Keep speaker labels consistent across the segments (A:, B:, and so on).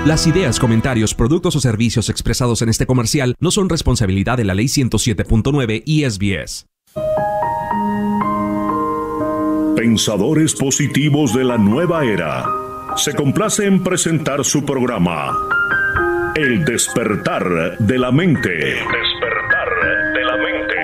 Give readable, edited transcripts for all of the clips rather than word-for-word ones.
A: Las ideas, comentarios, productos o servicios expresados en este comercial no son responsabilidad de la Ley 107.9 y SBS.
B: Pensadores positivos de la nueva era. Se complace en presentar su programa El despertar de la mente. El despertar de la mente.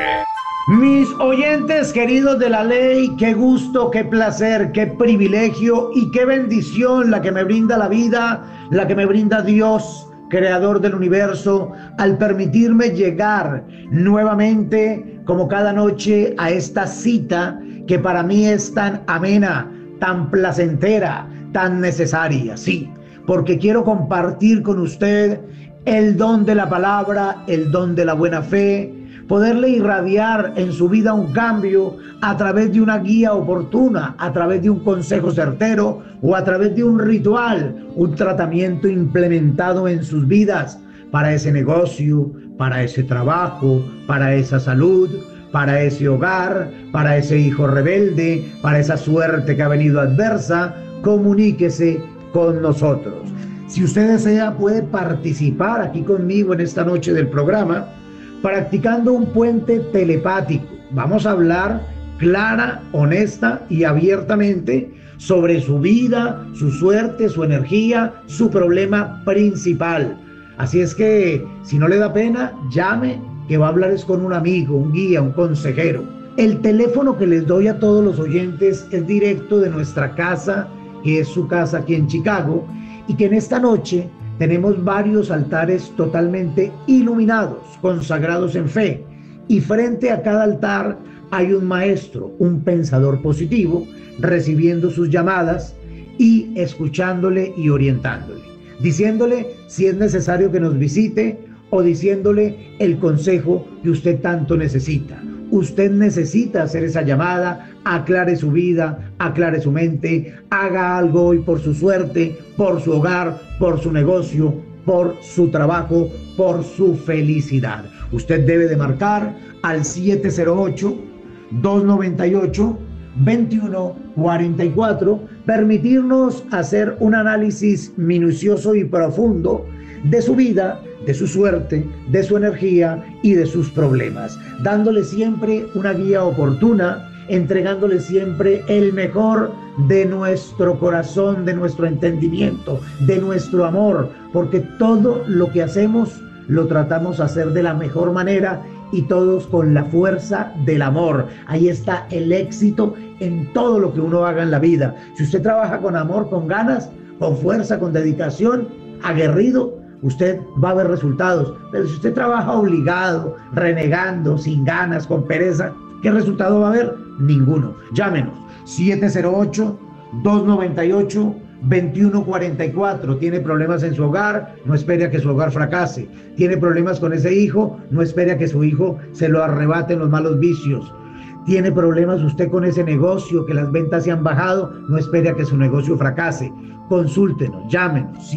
C: Mis oyentes queridos de la ley, qué gusto, qué placer, qué privilegio y qué bendición la que me brinda la vida, la que me brinda Dios, creador del universo, al permitirme llegar nuevamente, como cada noche, a esta cita que para mí es tan amena, tan placentera, tan necesaria. Sí, porque quiero compartir con usted el don de la palabra, el don de la buena fe, poderle irradiar en su vida un cambio a través de una guía oportuna, a través de un consejo certero o a través de un ritual, un tratamiento implementado en sus vidas para ese negocio, para ese trabajo, para esa salud, para ese hogar, para ese hijo rebelde, para esa suerte que ha venido adversa. Comuníquese con nosotros. Si usted desea, puede participar aquí conmigo en esta noche del programa, practicando un puente telepático. Vamos a hablar clara, honesta y abiertamente sobre su vida, su suerte, su energía, su problema principal. Así es que, si no le da pena, llame, que va a hablar es con un amigo, un guía, un consejero. El teléfono que les doy a todos los oyentes es directo de nuestra casa, que es su casa aquí en Chicago, y que en esta noche tenemos varios altares totalmente iluminados, consagrados en fe, y frente a cada altar hay un maestro, un pensador positivo, recibiendo sus llamadas y escuchándole y orientándole, diciéndole si es necesario que nos visite o diciéndole el consejo que usted tanto necesita. Usted necesita hacer esa llamada, aclare su vida, aclare su mente, haga algo hoy por su suerte, por su hogar, por su negocio, por su trabajo, por su felicidad. Usted debe de marcar al 708-298-2144, permitirnos hacer un análisis minucioso y profundo de su vida, de su suerte, de su energía y de sus problemas, dándole siempre una guía oportuna, entregándole siempre el mejor de nuestro corazón, de nuestro entendimiento, de nuestro amor, porque todo lo que hacemos lo tratamos de hacer de la mejor manera y todos con la fuerza del amor. Ahí está el éxito en todo lo que uno haga en la vida. Si usted trabaja con amor, con ganas, con fuerza, con dedicación, aguerrido, usted va a ver resultados. Pero si usted trabaja obligado, renegando, sin ganas, con pereza, ¿qué resultado va a haber? Ninguno. Llámenos 708-298-2144. Tiene problemas en su hogar, no espere a que su hogar fracase. Tiene problemas con ese hijo, no espere a que su hijo se lo arrebaten los malos vicios. Tiene problemas usted con ese negocio, que las ventas se han bajado, no espere a que su negocio fracase. Consúltenos, llámenos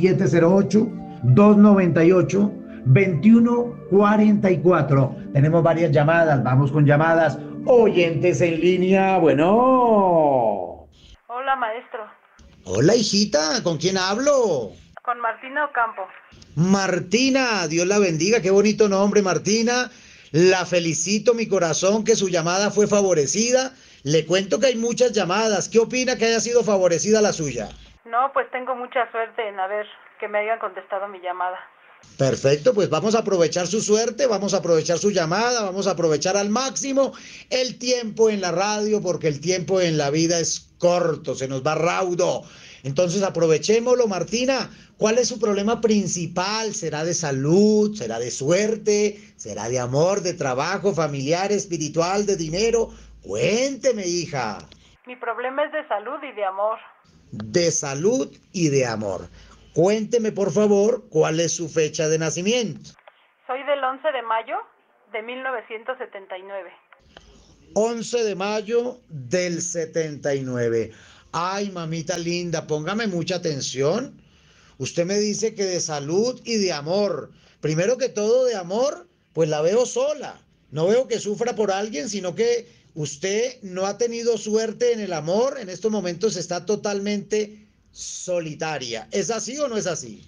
C: 708-298-2144. Tenemos varias llamadas, vamos con llamadas. Oyentes en línea, bueno.
D: Hola, maestro.
C: Hola, hijita, ¿con quién hablo?
D: Con Martina Ocampo.
C: Martina, Dios la bendiga, qué bonito nombre, Martina. La felicito, mi corazón, que su llamada fue favorecida. Le cuento que hay muchas llamadas. ¿Qué opina que haya sido favorecida la suya?
D: No, pues tengo mucha suerte en que me hayan contestado mi llamada.
C: Perfecto, pues vamos a aprovechar su suerte, vamos a aprovechar su llamada, vamos a aprovechar al máximo el tiempo en la radio, porque el tiempo en la vida es corto, se nos va raudo. Entonces aprovechémoslo, Martina. ¿Cuál es su problema principal? ¿Será de salud? ¿Será de suerte? ¿Será de amor, de trabajo, familiar, espiritual, de dinero? Cuénteme, hija.
D: Mi problema es de salud y de amor.
C: De salud y de amor. Cuénteme, por favor, ¿cuál es su fecha de nacimiento?
D: Soy del 11 de mayo de 1979.
C: 11 de mayo del 79. Ay, mamita linda, póngame mucha atención. Usted me dice que de salud y de amor. Primero que todo, de amor, pues la veo sola. No veo que sufra por alguien, sino que usted no ha tenido suerte en el amor. En estos momentos está totalmente solitaria. ¿Es así o no es así?
D: Sí,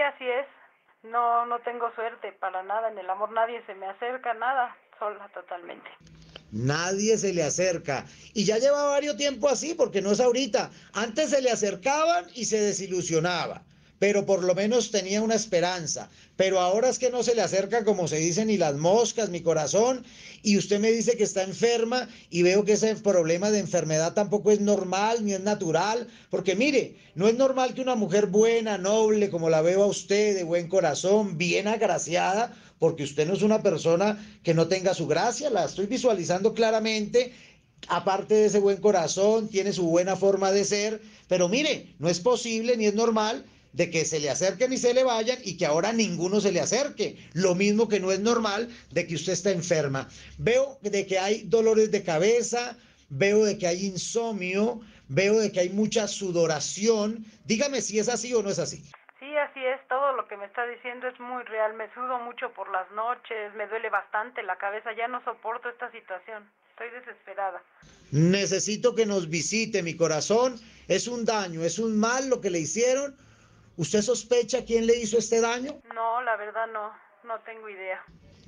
D: así es. No, no tengo suerte para nada en el amor, nadie se me acerca, nada, sola totalmente.
C: Nadie se le acerca. Y ya lleva varios tiempo así, porque no es ahorita. Antes se le acercaban y se desilusionaba, pero por lo menos tenía una esperanza. Pero ahora es que no se le acerca, como se dice, ni las moscas, mi corazón. Y usted me dice que está enferma y veo que ese problema de enfermedad tampoco es normal ni es natural. Porque mire, no es normal que una mujer buena, noble, como la veo a usted, de buen corazón, bien agraciada, porque usted no es una persona que no tenga su gracia, la estoy visualizando claramente. Aparte de ese buen corazón, tiene su buena forma de ser, pero mire, no es posible ni es normal de que se le acerquen y se le vayan y que ahora ninguno se le acerque. Lo mismo que no es normal de que usted está enferma. Veo de que hay dolores de cabeza, veo de que hay insomnio, veo de que hay mucha sudoración. Dígame si es así o no es así.
D: Sí, así es, todo lo que me está diciendo es muy real, me sudo mucho por las noches, me duele bastante la cabeza, ya no soporto esta situación, estoy desesperada.
C: Necesito que nos visite, mi corazón. Es un daño, es un mal lo que le hicieron. ¿Usted sospecha quién le hizo este daño?
D: No, la verdad no, no tengo idea.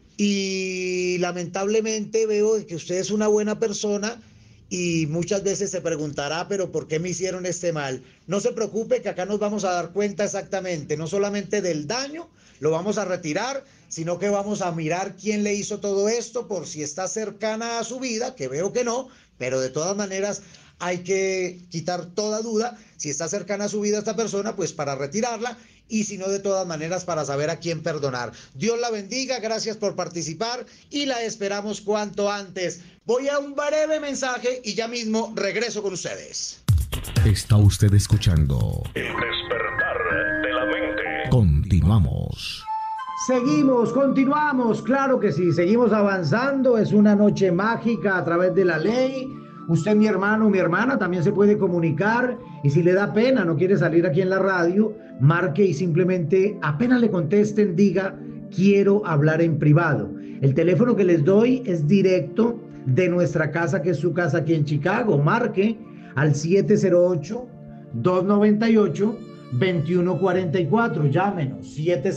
C: Y lamentablemente veo que usted es una buena persona y muchas veces se preguntará, pero ¿por qué me hicieron este mal? No se preocupe, que acá nos vamos a dar cuenta exactamente, no solamente del daño, lo vamos a retirar, sino que vamos a mirar quién le hizo todo esto, por si está cercana a su vida, que veo que no, pero de todas maneras hay que quitar toda duda. Si está cercana a su vida esta persona, pues para retirarla, y si no, de todas maneras para saber a quién perdonar. Dios la bendiga, gracias por participar y la esperamos cuanto antes. Voy a un breve mensaje y ya mismo regreso con ustedes.
E: Está usted escuchando
B: El despertar de la mente.
E: Continuamos.
C: Seguimos, continuamos, claro que sí, seguimos avanzando. Es una noche mágica a través de la ley. Usted, mi hermano, mi hermana, también se puede comunicar, y si le da pena, no quiere salir aquí en la radio, marque y simplemente apenas le contesten, diga: quiero hablar en privado. El teléfono que les doy es directo de nuestra casa, que es su casa aquí en Chicago. Marque al 708-298-2144. Llámenos,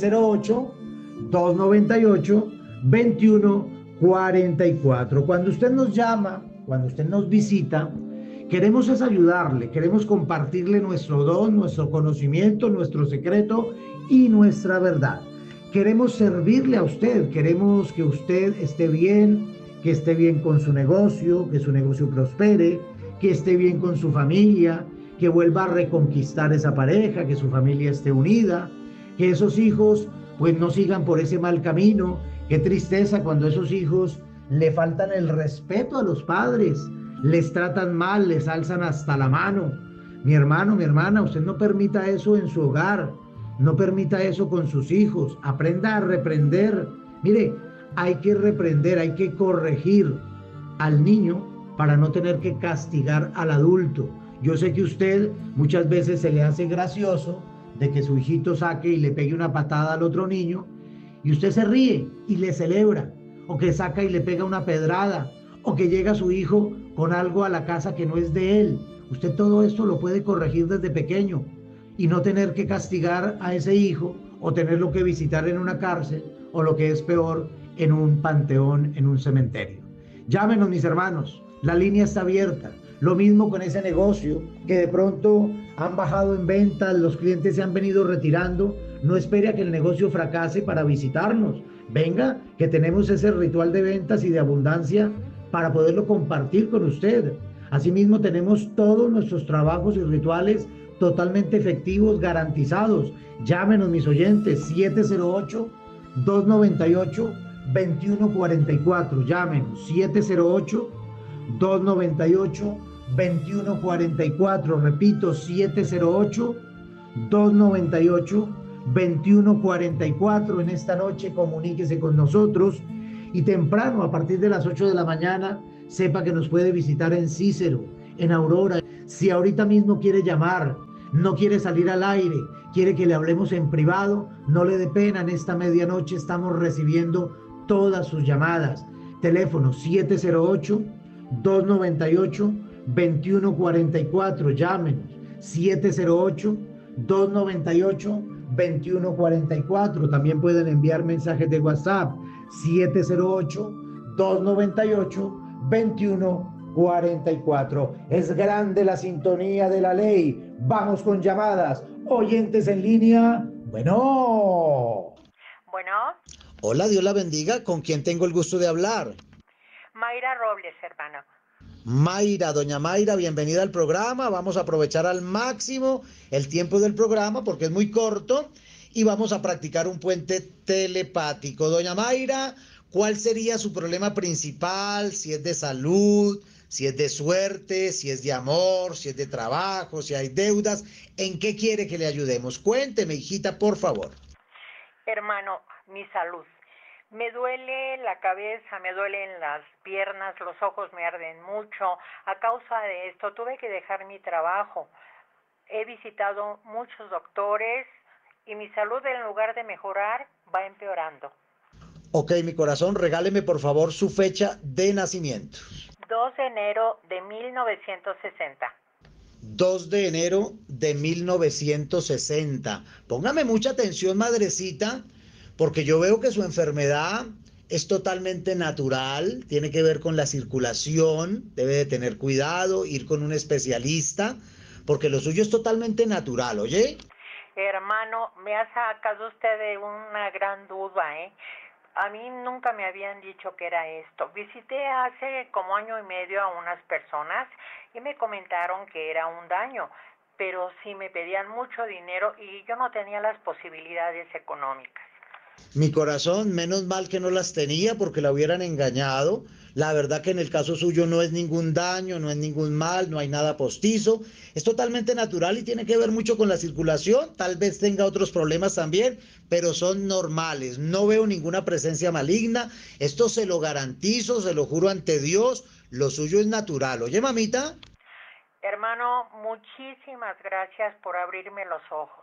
C: 708-298-2144. Cuando usted nos llama, cuando usted nos visita, queremos es ayudarle, queremos compartirle nuestro don, nuestro conocimiento, nuestro secreto y nuestra verdad. Queremos servirle a usted, queremos que usted esté bien, que esté bien con su negocio, que su negocio prospere, que esté bien con su familia, que vuelva a reconquistar esa pareja, que su familia esté unida, que esos hijos pues no sigan por ese mal camino. Qué tristeza cuando esos hijos le faltan el respeto a los padres, les tratan mal, les alzan hasta la mano. Mi hermano, mi hermana, usted no permita eso en su hogar, no permita eso con sus hijos. Aprenda a reprender. Mire, hay que reprender, hay que corregir al niño para no tener que castigar al adulto. Yo sé que usted muchas veces se le hace gracioso de que su hijito saque y le pegue una patada al otro niño, y usted se ríe y le celebra, o que saca y le pega una pedrada, o que llega su hijo con algo a la casa que no es de él. Usted todo esto lo puede corregir desde pequeño y no tener que castigar a ese hijo o tenerlo que visitar en una cárcel, o lo que es peor, en un panteón, en un cementerio. Llámenos, mis hermanos, la línea está abierta. Lo mismo con ese negocio que de pronto han bajado en ventas, los clientes se han venido retirando. No espere a que el negocio fracase para visitarnos. Venga, que tenemos ese ritual de ventas y de abundancia para poderlo compartir con usted. Asimismo, tenemos todos nuestros trabajos y rituales totalmente efectivos, garantizados. Llámenos, mis oyentes, 708-298-2144. Llámenos, 708-298-2144. Repito, 708-298-2144. En esta noche comuníquese con nosotros, y temprano, a partir de las 8 de la mañana, sepa que nos puede visitar en Cícero, en Aurora. Si ahorita mismo quiere llamar, no quiere salir al aire, quiere que le hablemos en privado, no le dé pena. En esta medianoche estamos recibiendo todas sus llamadas. Teléfono 708-298-2144. Llámenos, 708-298-2144. 2144. También pueden enviar mensajes de WhatsApp 708-298-2144. Es grande la sintonía de la ley. Vamos con llamadas. Oyentes en línea. Bueno.
F: Hola, Dios la bendiga. ¿Con quién tengo el gusto de hablar?
D: Mayra Robles, hermano.
F: Mayra, doña Mayra, bienvenida al programa. Vamos a aprovechar al máximo el tiempo del programa porque es muy corto y vamos a practicar un puente telepático. Doña Mayra, ¿cuál sería su problema principal? Si es de salud, si es de suerte, si es de amor, si es de trabajo, si hay deudas. ¿En qué quiere que le ayudemos? Cuénteme, hijita, por favor.
D: Hermano, mi salud. Me duele la cabeza, me duelen las piernas, los ojos me arden mucho. A causa de esto tuve que dejar mi trabajo. He visitado muchos doctores y mi salud, en lugar de mejorar, va empeorando.
F: Ok, mi corazón, regáleme por favor su fecha de nacimiento.
D: 2 de enero de 1960.
F: 2 de enero de 1960. Póngame mucha atención, madrecita, porque yo veo que su enfermedad es totalmente natural, tiene que ver con la circulación, debe de tener cuidado, ir con un especialista, porque lo suyo es totalmente natural, ¿oye?
D: Hermano, me ha sacado usted de una gran duda, A mí nunca me habían dicho que era esto. Visité hace como 1 año y medio a unas personas y me comentaron que era un daño, pero sí me pedían mucho dinero y yo no tenía las posibilidades económicas.
F: Mi corazón, menos mal que no las tenía porque la hubieran engañado. La verdad que en el caso suyo no es ningún daño, no es ningún mal, no hay nada postizo. Es totalmente natural y tiene que ver mucho con la circulación. Tal vez tenga otros problemas también, pero son normales. No veo ninguna presencia maligna. Esto se lo garantizo, se lo juro ante Dios. Lo suyo es natural. ¿Oye, mamita?
D: Hermano, muchísimas gracias por abrirme los ojos.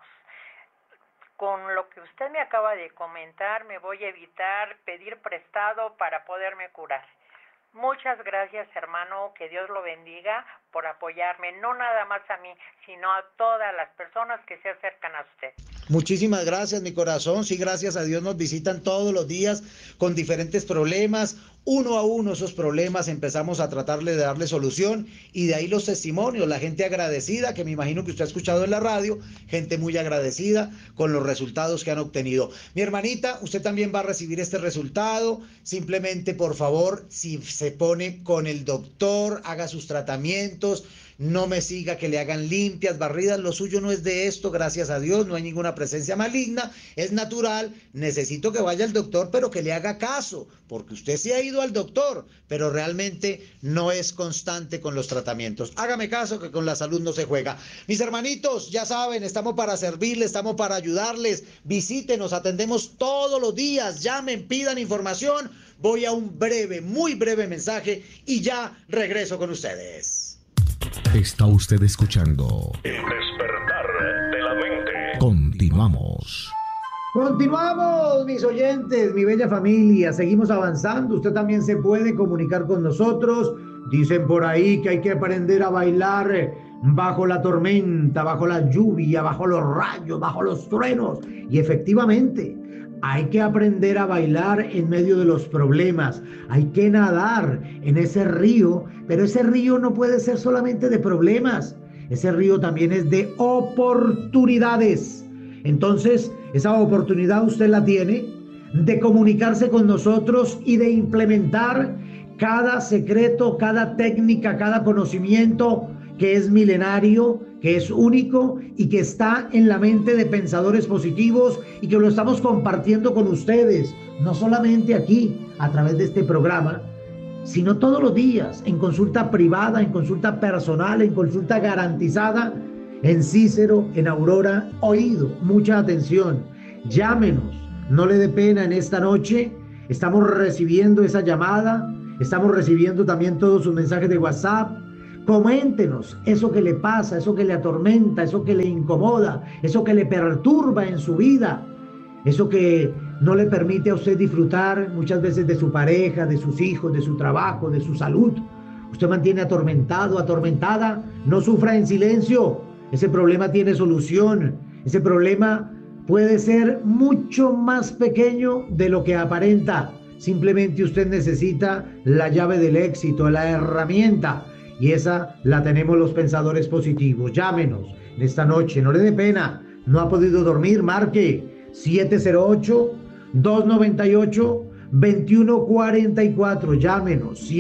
D: Con lo que usted me acaba de comentar, me voy a evitar pedir prestado para poderme curar. Muchas gracias, hermano, que Dios lo bendiga por apoyarme, no nada más a mí, sino a todas las personas que se acercan a usted.
F: Muchísimas gracias, mi corazón. Sí, gracias a Dios nos visitan todos los días con diferentes problemas. Uno a uno esos problemas empezamos a tratarle de darle solución y de ahí los testimonios, la gente agradecida, que me imagino que usted ha escuchado en la radio, gente muy agradecida con los resultados que han obtenido. Mi hermanita, usted también va a recibir este resultado. Simplemente, por favor, si se pone con el doctor, haga sus tratamientos. No me siga que le hagan limpias, barridas, lo suyo no es de esto, gracias a Dios, no hay ninguna presencia maligna, es natural. Necesito que vaya al doctor, pero que le haga caso, porque usted sí ha ido al doctor, pero realmente no es constante con los tratamientos. Hágame caso que con la salud no se juega. Mis hermanitos, ya saben, estamos para servirles, estamos para ayudarles. Visítenos, atendemos todos los días, llamen, pidan información. Voy a un breve, muy breve mensaje y ya regreso con ustedes.
E: Está usted escuchando
B: El despertar de la mente.
E: Continuamos.
C: Continuamos, mis oyentes, mi bella familia. Seguimos avanzando. Usted también se puede comunicar con nosotros. Dicen por ahí que hay que aprender a bailar bajo la tormenta, bajo la lluvia, bajo los rayos, bajo los truenos. Y efectivamente, hay que aprender a bailar en medio de los problemas. Hay que nadar en ese río, pero ese río no puede ser solamente de problemas. Ese río también es de oportunidades. Entonces, esa oportunidad usted la tiene de comunicarse con nosotros y de implementar cada secreto, cada técnica, cada conocimiento que es milenario, que es único y que está en la mente de pensadores positivos y que lo estamos compartiendo con ustedes, no solamente aquí a través de este programa, sino todos los días en consulta privada, en consulta personal, en consulta garantizada, en Cícero, en Aurora. Oído, mucha atención, llámenos, no le dé pena en esta noche. Estamos recibiendo esa llamada, estamos recibiendo también todos sus mensajes de WhatsApp. Coméntenos eso que le pasa, eso que le atormenta, eso que le incomoda, eso que le perturba en su vida, eso que no le permite a usted disfrutar muchas veces de su pareja, de sus hijos, de su trabajo, de su salud. Usted mantiene atormentado, atormentada, no sufra en silencio. Ese problema tiene solución, ese problema puede ser mucho más pequeño de lo que aparenta. Simplemente usted necesita la llave del éxito, la herramienta, y esa la tenemos los pensadores positivos. Llámenos en esta noche, no le dé pena. No ha podido dormir, marque 708-298-2144. Llámenos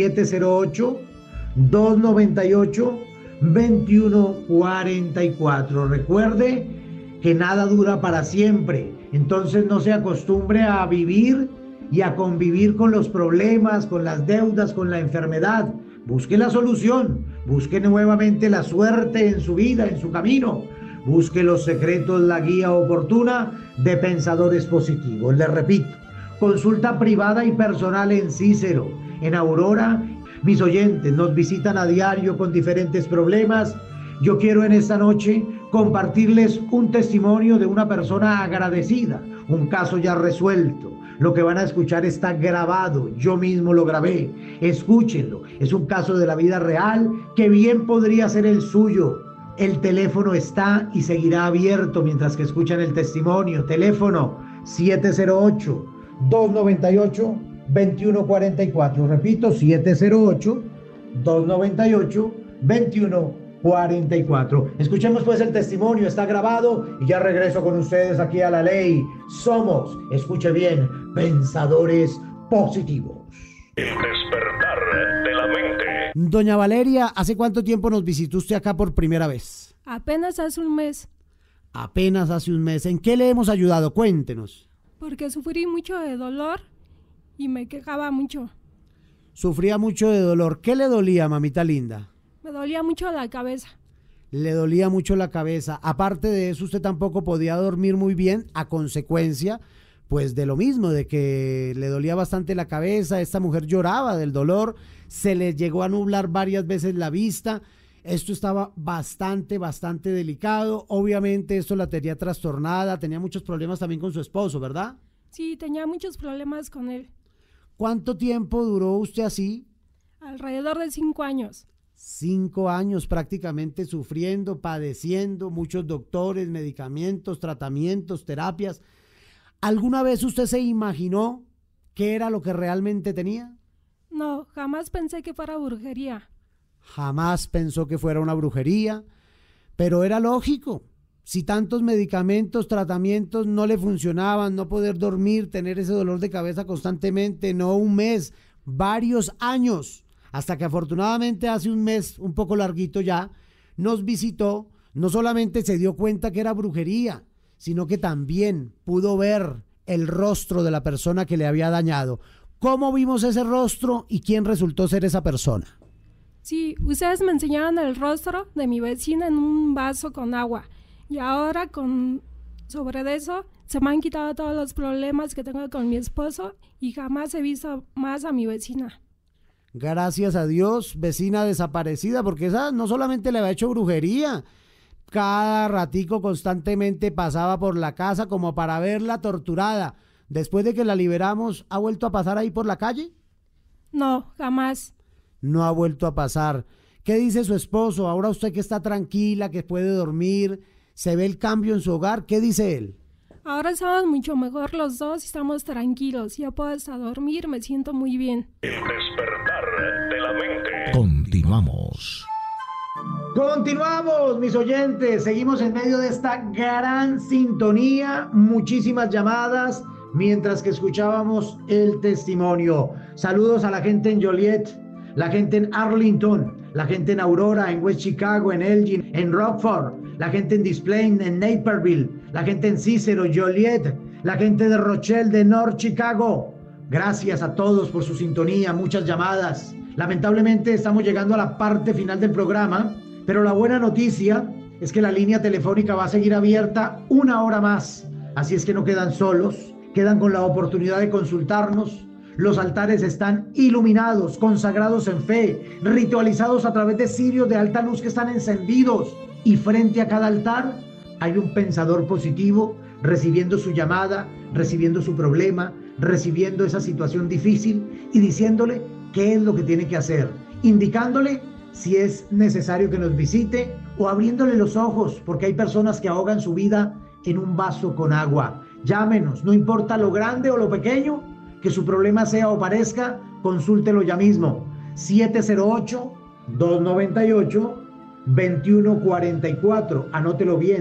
C: 708-298-2144. Recuerde que nada dura para siempre. Entonces no se acostumbre a vivir y a convivir con los problemas, con las deudas, con la enfermedad. Busque la solución, busque nuevamente la suerte en su vida, en su camino. Busque los secretos, la guía oportuna de pensadores positivos. Les repito, consulta privada y personal en Cícero, en Aurora. Mis oyentes nos visitan a diario con diferentes problemas. Yo quiero en esta noche compartirles un testimonio de una persona agradecida, un caso ya resuelto. Lo que van a escuchar está grabado, yo mismo lo grabé. Escúchenlo, es un caso de la vida real que bien podría ser el suyo. El teléfono está y seguirá abierto mientras que escuchan el testimonio. Teléfono 708-298-2144. Repito, 708-298-2144. Escuchemos pues el testimonio, está grabado y ya regreso con ustedes aquí a La Ley. Somos, escuche bien, pensadores positivos.
B: El despertar de la mente.
G: Doña Valeria, ¿hace cuánto tiempo nos visitó usted acá por primera vez?
H: Apenas hace un mes.
G: Apenas hace un mes. ¿En qué le hemos ayudado? Cuéntenos.
H: Porque sufrí mucho de dolor y me quejaba mucho.
G: Sufría mucho de dolor. ¿Qué le dolía, mamita linda?
H: Me dolía mucho la cabeza.
G: Le dolía mucho la cabeza. Aparte de eso, usted tampoco podía dormir muy bien a consecuencia, pues de lo mismo, de que le dolía bastante la cabeza. Esta mujer lloraba del dolor, se le llegó a nublar varias veces la vista. Esto estaba bastante delicado. Obviamente esto la tenía trastornada, tenía muchos problemas también con su esposo, ¿verdad?
H: Sí, tenía muchos problemas con él.
G: ¿Cuánto tiempo duró usted así?
H: Alrededor de 5 años.
G: 5 años prácticamente sufriendo, padeciendo, muchos doctores, medicamentos, tratamientos, terapias. ¿Alguna vez usted se imaginó qué era lo que realmente tenía?
H: No, jamás pensé que fuera brujería.
G: Jamás pensó que fuera una brujería, pero era lógico. Si tantos medicamentos, tratamientos no le funcionaban, no poder dormir, tener ese dolor de cabeza constantemente, no un mes, varios años, hasta que afortunadamente hace un mes, un poco larguito ya, nos visitó, no solamente se dio cuenta que era brujería, sino que también pudo ver el rostro de la persona que le había dañado. ¿Cómo vimos ese rostro y quién resultó ser esa persona?
H: Sí, ustedes me enseñaron el rostro de mi vecina en un vaso con agua. Y ahora sobre eso se me han quitado todos los problemas que tengo con mi esposo y jamás he visto más a mi vecina.
G: Gracias a Dios, vecina desaparecida, porque esa no solamente le había hecho brujería, cada ratico constantemente pasaba por la casa como para verla torturada. Después de que la liberamos, ¿ha vuelto a pasar ahí por la calle?
H: No, jamás.
G: No ha vuelto a pasar. ¿Qué dice su esposo? Ahora usted que está tranquila, que puede dormir, ¿se ve el cambio en su hogar? ¿Qué dice él?
H: Ahora estamos mucho mejor los dos y estamos tranquilos. Ya puedo hasta dormir, me siento muy bien.
B: El despertar de la mente.
E: Continuamos.
C: Continuamos, mis oyentes. Seguimos en medio de esta gran sintonía. Muchísimas llamadas mientras que escuchábamos el testimonio. Saludos a la gente en Joliet, la gente en Arlington, la gente en Aurora, en West Chicago, en Elgin, en Rockford, la gente en Des Plaines, en Naperville, la gente en Cícero, Joliet, la gente de Rochelle, de North Chicago. Gracias a todos por su sintonía, muchas llamadas. Lamentablemente estamos llegando a la parte final del programa, pero la buena noticia es que la línea telefónica va a seguir abierta 1 hora más. Así es que no quedan solos, quedan con la oportunidad de consultarnos. Los altares están iluminados, consagrados en fe, ritualizados a través de cirios de alta luz que están encendidos. Y frente a cada altar hay un pensador positivo recibiendo su llamada, recibiendo su problema, recibiendo esa situación difícil y diciéndole qué es lo que tiene que hacer, indicándole si es necesario que nos visite o abriéndole los ojos, porque hay personas que ahogan su vida en un vaso con agua. Llámenos, no importa lo grande o lo pequeño que su problema sea o parezca, consúltelo ya mismo. 708-298-2144. Anótelo bien,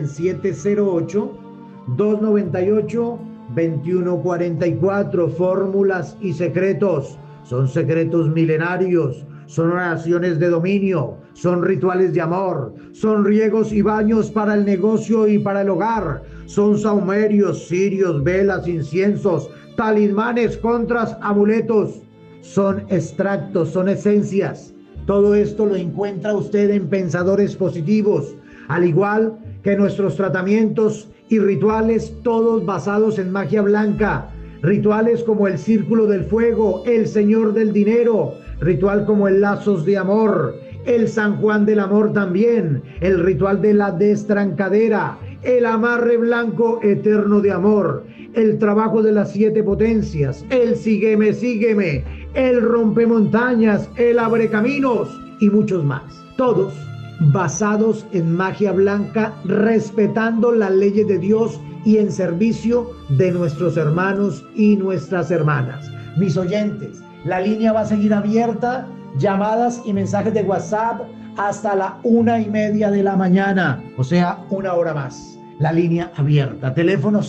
C: 708-298-2144. Fórmulas y secretos. Son secretos milenarios. Son oraciones de dominio, son rituales de amor, son riegos y baños para el negocio y para el hogar, son sahumerios, cirios, velas, inciensos, talismanes, contras, amuletos, son extractos, son esencias. Todo esto lo encuentra usted en Pensadores Positivos, al igual que nuestros tratamientos y rituales, todos basados en magia blanca. Rituales como el Círculo del Fuego, el Señor del Dinero, ritual como el Lazos de Amor, el San Juan del Amor también, el ritual de la destrancadera, el amarre blanco eterno de amor, el trabajo de las 7 potencias, el sígueme, sígueme, el rompemontañas, el abrecaminos y muchos más. Todos basados en magia blanca, respetando las leyes de Dios y en servicio de nuestros hermanos y nuestras hermanas. Mis oyentes, la línea va a seguir abierta, llamadas y mensajes de WhatsApp hasta la 1:30 de la mañana, o sea, 1 hora más. La línea abierta, teléfono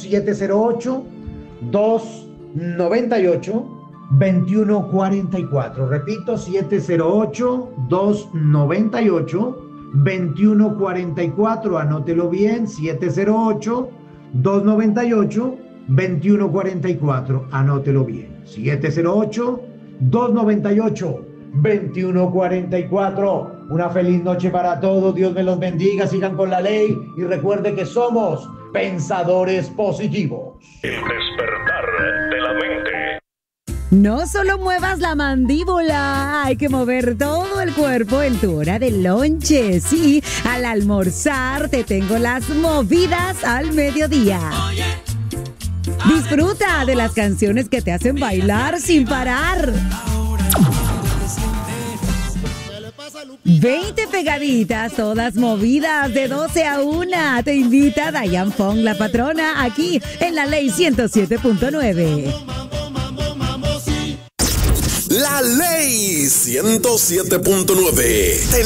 C: 708-298-2144. Repito, 708-298-2144. Anótelo bien, 708-298-2144. Anótelo bien, 708-298-2144. Una feliz noche para todos. Dios me los bendiga. Sigan con la ley y recuerde que somos Pensadores Positivos.
B: El despertar de la mente.
I: No solo muevas la mandíbula, hay que mover todo el cuerpo en tu hora de lonche. Sí, al almorzar te tengo las movidas al mediodía. Disfruta de las canciones que te hacen bailar sin parar. 20 pegaditas, todas movidas de 12 a 1. Te invita Diane Fong, la patrona, aquí en la Ley 107.9.
J: La Ley 107.9.